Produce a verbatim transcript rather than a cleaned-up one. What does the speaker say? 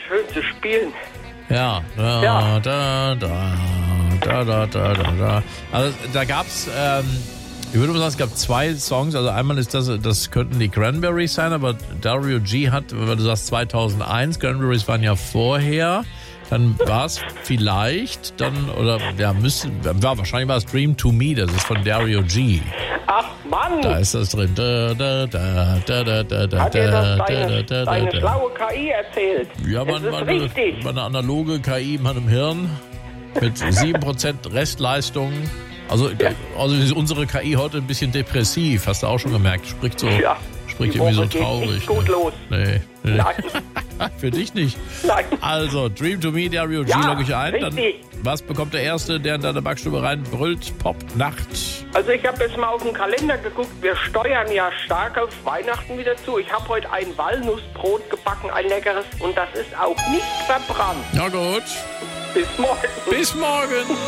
schön zu spielen. Ja, da, Ja. da, da, da, da, da, da, da. Also da gab's, ähm, ich würde mal sagen, es gab zwei Songs. Also einmal ist das, das könnten die Cranberries sein, aber Dario G hat, weil du sagst zweitausendeins, Cranberries waren ja vorher. Dann war es vielleicht, dann, oder, ja, müsste, ja, wahrscheinlich war es Dream to Me, das ist von Dario G. Ach Mann! Da ist das drin. Da, da, da, da, da, da, da, Hat dir das deine, da, da, deine da. schlaue K I erzählt? Ja, das man, ist man, richtig. man eine analoge K I in meinem Hirn mit sieben Prozent Restleistung. Also, Ja. also ist unsere K I heute ein bisschen depressiv, hast du auch schon gemerkt. Spricht so, Ja, spricht die irgendwie so Woche geht traurig. nicht gut ne? los. Nee, nee. Nein, Für dich nicht. nein. Also, Dream to Me, Dario G, Ja, logge ich ein. Dann, richtig. was bekommt der Erste, der in deine Backstube reinbrüllt? Pop, Nacht. Also ich habe jetzt mal auf den Kalender geguckt. Wir steuern ja stark auf Weihnachten wieder zu. Ich habe heute ein Walnussbrot gebacken, ein leckeres. Und das ist auch nicht verbrannt. Na gut. Bis morgen. Bis morgen.